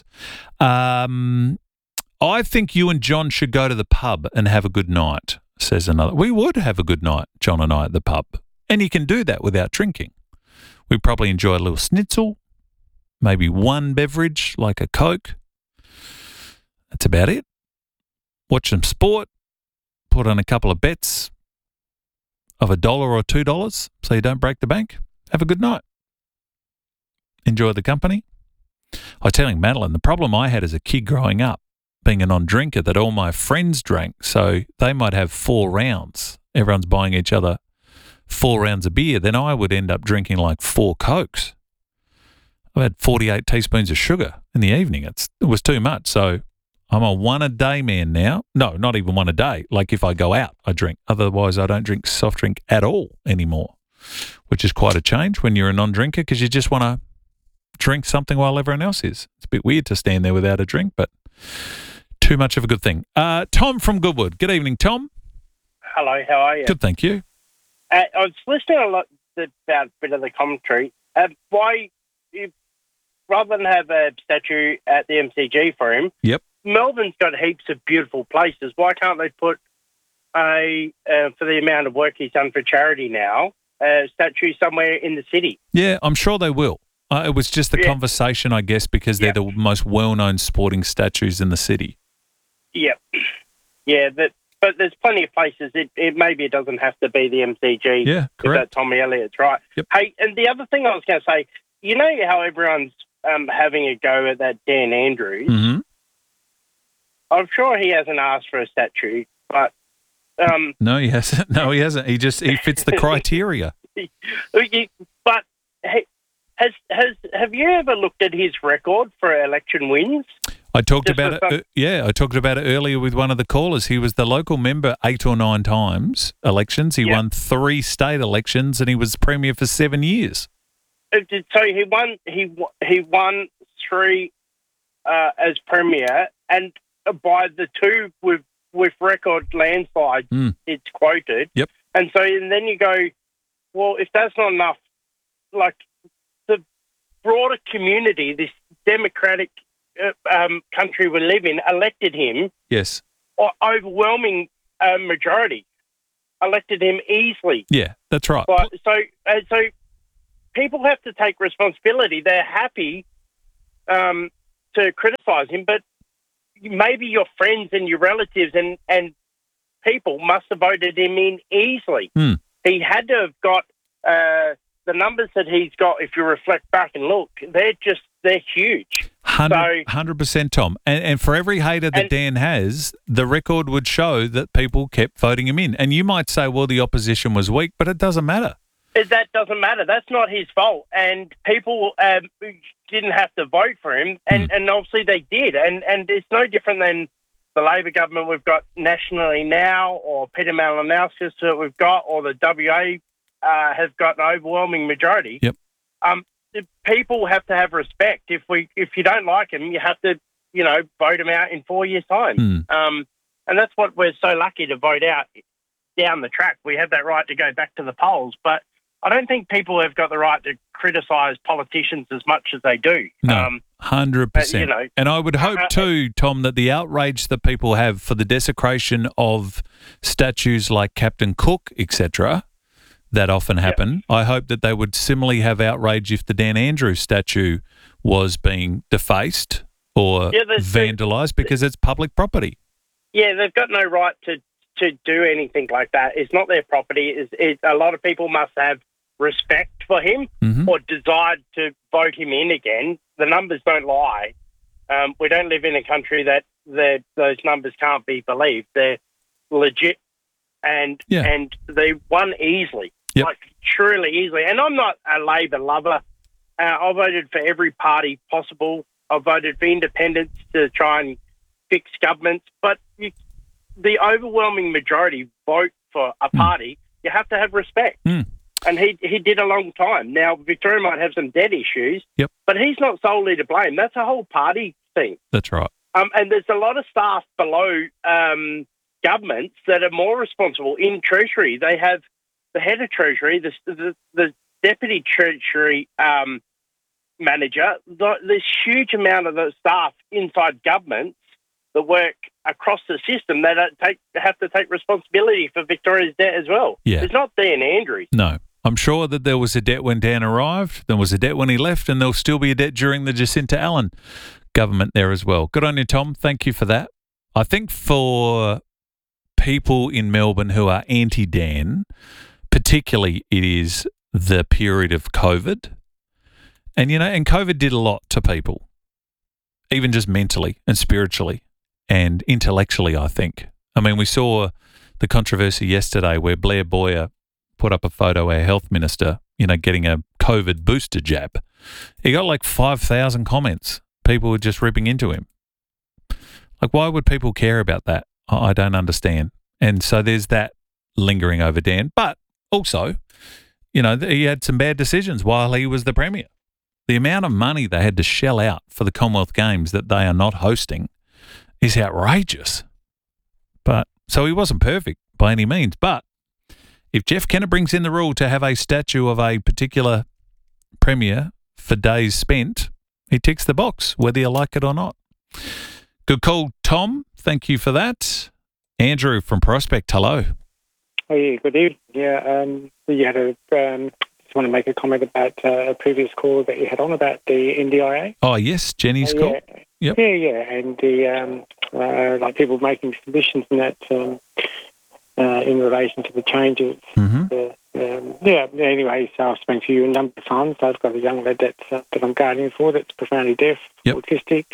Um, I think you and John should go to the pub and have a good night, says another. We would have a good night, John and I, at the pub. And you can do that without drinking. We'd probably enjoy a little schnitzel, maybe one beverage like a Coke. That's about it. Watch some sport, put on a couple of bets of a dollar or two dollars so you don't break the bank. Have a good night. Enjoy the company. I was telling Madeline, the problem I had as a kid growing up, being a non-drinker, that all my friends drank, so they might have four rounds. Everyone's buying each other four rounds of beer. Then I would end up drinking like four Cokes. I had forty-eight teaspoons of sugar in the evening. It's, it was too much, so I'm a one-a-day man now. No, not even one a day. Like if I go out, I drink. Otherwise, I don't drink soft drink at all anymore, which is quite a change when you're a non-drinker because you just want to drink something while everyone else is. It's a bit weird to stand there without a drink, but too much of a good thing. Uh, Tom from Goodwood. Good evening, Tom. Hello, how are you? Good, thank you. Uh, I was listening a lot about a bit of the commentary. Uh, why, you, rather than have a statue at the M C G for him, yep. Melbourne's got heaps of beautiful places. Why can't they put a, uh, for the amount of work he's done for charity now, a statue somewhere in the city? Yeah, I'm sure they will. Uh, it was just the yeah. conversation, I guess, because they're the most well-known sporting statues in the city. Yep. Yeah, but, but there's plenty of places. It, it maybe it doesn't have to be the M C G. Yeah, correct. Tommy Elliott's, right? Yep. Hey, and the other thing I was going to say, you know how everyone's um, having a go at that Dan Andrews? Mm-hmm. I'm sure he hasn't asked for a statue, but... Um, no, he hasn't. No, he hasn't. He just he fits the criteria. But... Hey, Has has have you ever looked at his record for election wins? I talked Just about it. Uh, yeah, I talked about it earlier with one of the callers. He was the local member eight or nine times elections. He Yep. won three state elections, and he was premier for seven years. Uh, So he won. He w- he won three uh, as Premier, and by the two with, with record landslides, Mm. it's quoted. Yep. And so and then you go, well, if that's not enough, like the broader community, this democratic uh, um, country we live in, elected him, Yes. or overwhelming uh, majority, elected him easily. Yeah, that's right. But, so, uh, so people have to take responsibility. They're happy um, to criticise him, but maybe your friends and your relatives and, and people must have voted him in easily. Hmm. He had to have got uh, the numbers that he's got. If you reflect back and look, they're just they're huge. one hundred percent, Tom. And, and for every hater that And- Dan has, the record would show that people kept voting him in. And you might say, well, the opposition was weak, but it doesn't matter. That doesn't matter. That's not his fault. And people um, didn't have to vote for him, and, and obviously they did. And and it's no different than the Labor government we've got nationally now, or Peter Malinowskis that we've got, or the W A uh, has got an overwhelming majority. Yep. Um, the people have to have respect. If we if you don't like him, you have to you know vote him out in four years' time. Mm. Um, and that's what we're so lucky to vote out down the track. We have that right to go back to the polls, but I don't think people have got the right to criticise politicians as much as they do. No, Um, one hundred percent. uh, you know, and I would hope uh, too, Tom, that the outrage that people have for the desecration of statues like Captain Cook, et cetera, that often happen, I hope that they would similarly have outrage if the Dan Andrews statue was being defaced or Yeah, there's- vandalised because it's public property. yeah, they've got no right to, to do anything like that. It's not their property. It's, it's, a lot of people must have respect for him Mm-hmm. or desired to vote him in again. The numbers don't lie. Um, we don't live in a country that the, those numbers can't be believed. They're legit, and Yeah. and they won easily, Yep. like truly easily. And I'm not a Labor lover. Uh, I voted for every party possible. I voted for independents to try and fix governments, but you, the overwhelming majority vote for a party. You have to have respect. Mm. And he he did a long time. Now, Victoria might have some debt issues, Yep. but he's not solely to blame. That's a whole party thing. That's right. Um, and there's a lot of staff below um, governments that are more responsible. In Treasury, they have the head of Treasury, the, the, the deputy Treasury um, manager, the, this huge amount of the staff inside governments that work across the system that are take, have to take responsibility for Victoria's debt as well. Yeah. It's not Dan Andrews. No. I'm sure that there was a debt when Dan arrived, there was a debt when he left, and there'll still be a debt during the Jacinta Allen government there as well. Good on you, Tom. Thank you for that. I think for people in Melbourne who are anti-Dan, particularly it is the period of COVID. And, you know, and COVID did a lot to people, even just mentally and spiritually and intellectually, I think. I mean, we saw the controversy yesterday where Blair Boyer put up a photo, our health minister, you know, getting a COVID booster jab. He got like five thousand comments. People were just ripping into him. Like, why would people care about that? I I don't understand. And so there's that lingering over Dan. But also, you know, he had some bad decisions while he was the Premier. The amount of money they had to shell out for the Commonwealth Games that they are not hosting is outrageous. But so he wasn't perfect by any means. But if Jeff Kennett brings in the rule to have a statue of a particular Premier for days spent, he ticks the box, whether you like it or not. Good call, Tom. Thank you for that. Andrew from Prospect, hello. Oh, yeah, good evening. Yeah, um, you had a, um, just want to make a comment about uh, a previous call that you had on about the N D I A. Oh, yes, Jenny's Uh, call. yeah. Yep. Yeah, yeah, and the um, uh, like people making submissions and that um, uh, in relation to the changes. Mm-hmm. Uh, um, yeah. Anyway, so I've spoken to you a number of times. I've got a young lad that's, uh, that I'm guarding for that's profoundly deaf, yep. autistic,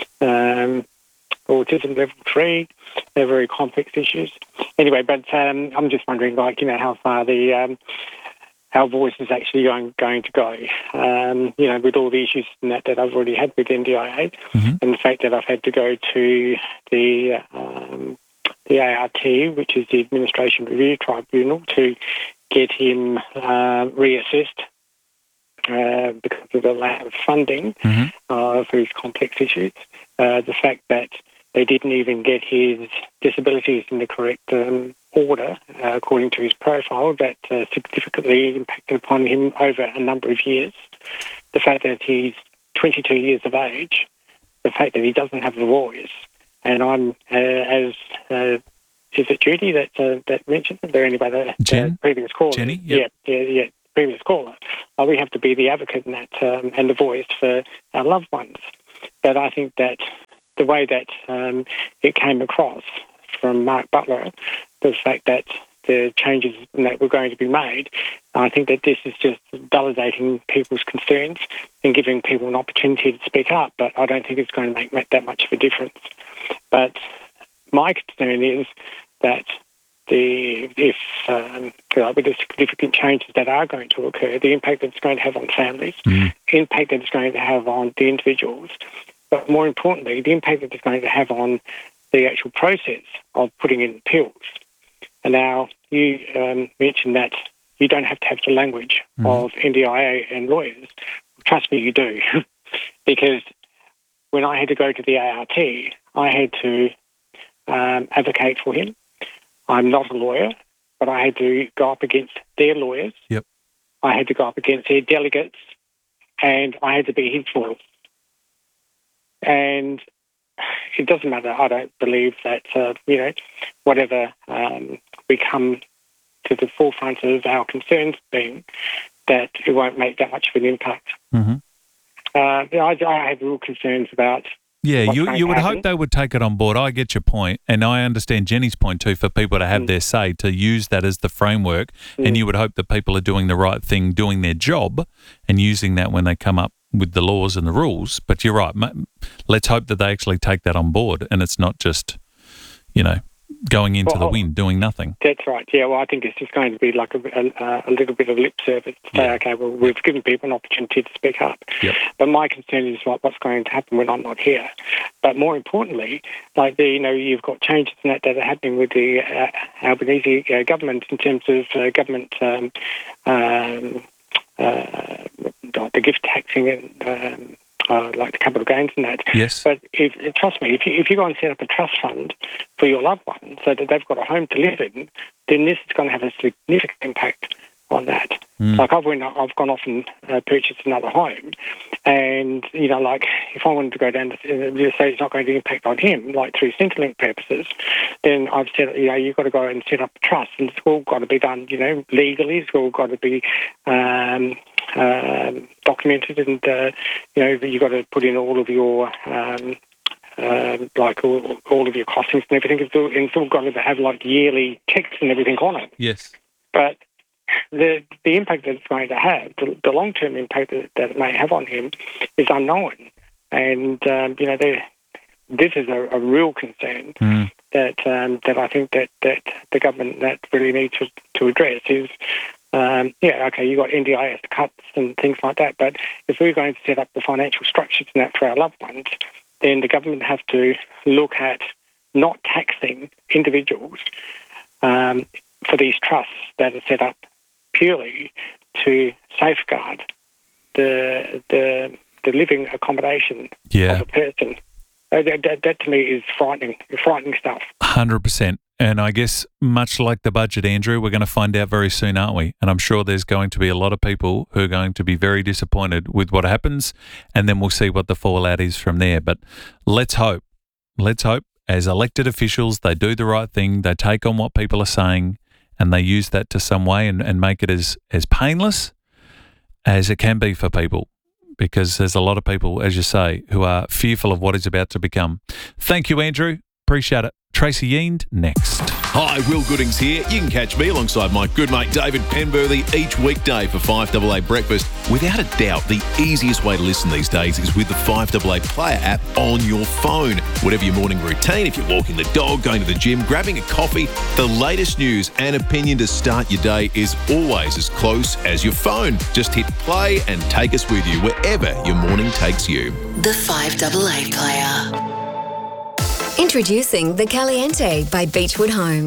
um, autism level three. They're very complex issues. Anyway, but um, I'm just wondering, like, you know, how far the um, our voice is actually going going to go. Um, you know, with all the issues and that that I've already had with N D I A, mm-hmm. and the fact that I've had to go to the um, the A R T, which is the Administration Review Tribunal, to get him uh, reassessed uh, because of the lack of funding mm-hmm. uh, for his complex issues. Uh, the fact that they didn't even get his disabilities in the correct um, order, uh, according to his profile, that uh, significantly impacted upon him over a number of years. The fact that he's twenty-two years of age, the fact that he doesn't have a voice, and I'm, uh, as, uh, is it Judy that uh, that mentioned it? Or anybody that Jen? uh, previous caller? Jenny? Yep. Yeah, yeah, yeah, previous caller. Uh, we have to be the advocate in that um, and the voice for our loved ones. But I think that the way that um, it came across from Mark Butler, the fact that the changes that were going to be made, I think that this is just validating people's concerns and giving people an opportunity to speak up, but I don't think it's going to make that much of a difference. But my concern is that the if um, with the significant changes that are going to occur, the impact that it's going to have on families, mm. impact that it's going to have on the individuals, but more importantly, the impact that it's going to have on the actual process of putting in appeals. And now you um, mentioned that you don't have to have the language mm. of N D I A and lawyers. Trust me, you do. Because when I had to go to the A R T, I had to um, advocate for him. I'm not a lawyer, but I had to go up against their lawyers. Yep. I had to go up against their delegates, and I had to be his voice. And it doesn't matter. I don't believe that, uh, you know, whatever um, we come to the forefront of our concerns being, that it won't make that much of an impact. Mm-hmm. Uh, I, I have real concerns about Yeah, what's you going you to would happen. hope they would take it on board. I get your point, and I understand Jenny's point too, for people to have Mm. their say, to use that as the framework, Mm. and you would hope that people are doing the right thing, doing their job, and using that when they come up with the laws and the rules. But you're right. ma- Let's hope that they actually take that on board, and it's not just, you know, going into the Well, wind, doing nothing. That's right. Yeah, well, I think it's just going to be like a, a, a little bit of lip service to say, okay, well, we've given people an opportunity to speak up. Yep. But my concern is what, what's going to happen when I'm not here. But more importantly, like the, you know, you've got changes in that that are happening with the uh, Albanese uh, government in terms of uh, government, um, um, uh, the gift taxing and. Um, Uh, like the capital gains and that. Yes. But if, trust me, if you, if you go and set up a trust fund for your loved one so that they've got a home to live in, then this is going to have a significant impact on that. Mm. Like I've, went, I've gone off and uh, purchased another home, and, you know, like if I wanted to go down to uh, say it's not going to impact on him, like through Centrelink purposes, then I've said, you know, you've got to go and set up a trust, and it's all got to be done, you know, legally. It's all got to be um, um, documented, and, uh, you know, you've got to put in all of your... Um, Um, like all, all of your costings and everything. It's all, it's all got to have like yearly checks and everything on it. Yes. But the the impact that it's going to have, the, the long-term impact that, that it may have on him is unknown. And, um, you know, this is a, a real concern mm. that um, that I think that, that the government that really needs to, to address is, um, yeah, okay, you've got N D I S cuts and things like that, but if we're going to set up the financial structures and that for our loved ones, then the government have to look at not taxing individuals um, for these trusts that are set up purely to safeguard the the, the living accommodation Yeah. of a person. Uh, That, that, that to me is frightening, frightening stuff. one hundred percent. And I guess much like the budget, Andrew, we're going to find out very soon, aren't we? And I'm sure there's going to be a lot of people who are going to be very disappointed with what happens, and then we'll see what the fallout is from there. But let's hope, let's hope as elected officials, they do the right thing, they take on what people are saying, and they use that to some way and, and make it as, as painless as it can be for people. Because there's a lot of people, as you say, who are fearful of what is about to become. Thank you, Andrew. Appreciate it. Tracy Yeend, next. Hi, Will Goodings here. You can catch me alongside my good mate David Penberthy each weekday for five A A Breakfast. Without a doubt, the easiest way to listen these days is with the five A A Player app on your phone. Whatever your morning routine, if you're walking the dog, going to the gym, grabbing a coffee, the latest news and opinion to start your day is always as close as your phone. Just hit play and take us with you wherever your morning takes you. The five A A Player. Introducing the Caliente by Beechwood Homes.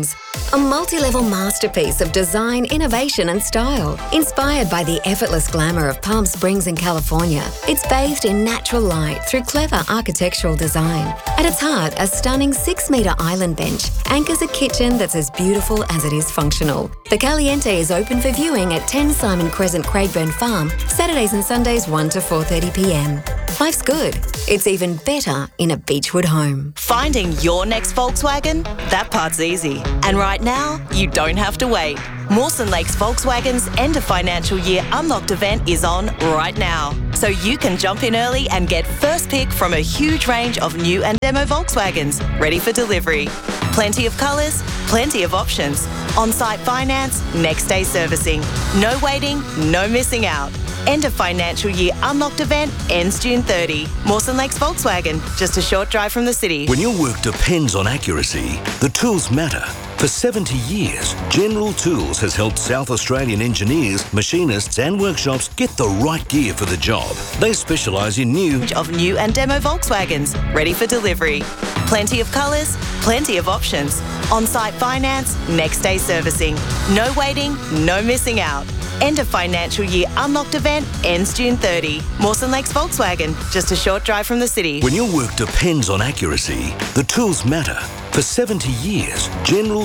a multi-level masterpiece of design, innovation and style. Inspired by the effortless glamour of Palm Springs in California, it's bathed in natural light through clever architectural design. At its heart, a stunning six-metre island bench anchors a kitchen that's as beautiful as it is functional. The Caliente is open for viewing at ten Simon Crescent, Craigburn Farm, Saturdays and Sundays one to four thirty p m. Life's good. It's even better in a Beechwood home. Finding your next Volkswagen? That part's easy. And right now, you don't have to wait. Mawson Lakes Volkswagen's end of financial year unlocked event is on right now. So you can jump in early and get first pick from a huge range of new and demo Volkswagens ready for delivery. Plenty of colours, plenty of options. On-site finance, next day servicing. No waiting, no missing out. End of financial year unlocked event ends June thirtieth. Mawson Lakes Volkswagen, just a short drive from the city. When your work depends on accuracy, the tools matter. For seventy years, General Tools has helped South Australian engineers, machinists and workshops get the right gear for the job. They specialise in new of new and demo Volkswagens ready for delivery. Plenty of colours, plenty of options. On-site finance, next day servicing. No waiting, no missing out. End of financial year unlocked event ends June thirtieth. Mawson Lakes Volkswagen, just a short drive from the city. When your work depends on accuracy, the tools matter. For seventy years, General